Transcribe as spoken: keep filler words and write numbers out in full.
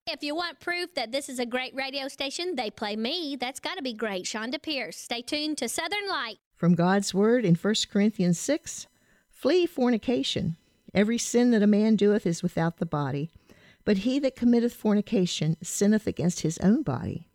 If you want proof that this is a great radio station, they play me. That's got to be great. Shonda Pierce. Stay tuned to Southern Light. From God's Word in First Corinthians six, flee fornication. Every sin that a man doeth is without the body, but he that committeth fornication sinneth against his own body.